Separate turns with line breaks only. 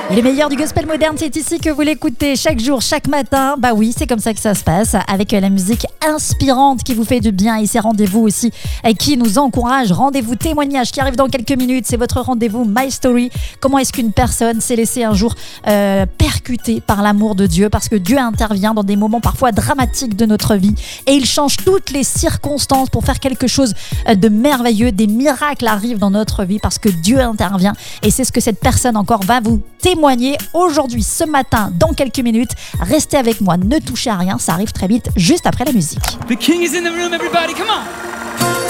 Et le meilleur du gospel moderne, c'est ici que vous l'écoutez chaque jour, chaque matin. Bah oui, c'est comme ça que ça se passe, avec la musique inspirante qui vous fait du bien et ces rendez-vous aussi qui nous encouragent. Rendez-vous témoignage qui arrive dans quelques minutes. C'est votre rendez-vous My Story. Comment est-ce qu'une personne s'est laissée un jour percutée par l'amour de Dieu, parce que Dieu intervient dans des moments parfois dramatiques de notre vie et il change toutes les circonstances pour faire quelque chose de merveilleux. Des miracles arrivent dans notre vie parce que Dieu intervient et c'est ce que cette personne encore va vous témoigner aujourd'hui, ce matin, dans quelques minutes. Restez avec moi, ne touchez à rien, ça arrive très vite, juste après la musique.
The king is in the room, everybody, come on!